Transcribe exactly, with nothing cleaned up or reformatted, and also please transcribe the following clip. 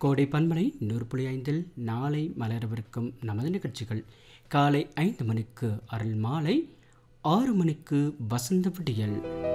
கோடை பன்மலை நூறு புள்ளி ஐந்தில் நாளை மலரவிருக்கும் நமது நிகழ்ச்சிகள் காலை ஐந்து மணிக்கு அருள் மாலை, ஆறு மணிக்கு வசந்த விடியல்,